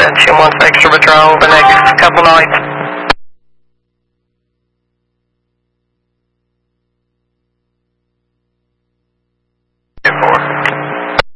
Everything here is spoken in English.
Attention, wants extra withdrawal over the next couple nights.